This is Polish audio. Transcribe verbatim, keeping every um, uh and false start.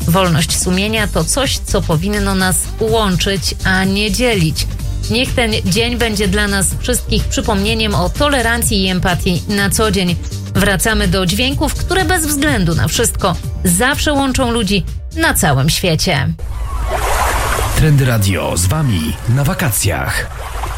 Wolność sumienia to coś, co powinno nas łączyć, a nie dzielić. Niech ten dzień będzie dla nas wszystkich przypomnieniem o tolerancji i empatii na co dzień. Wracamy do dźwięków, które bez względu na wszystko zawsze łączą ludzi na całym świecie. Trendy Radio z Wami na wakacjach.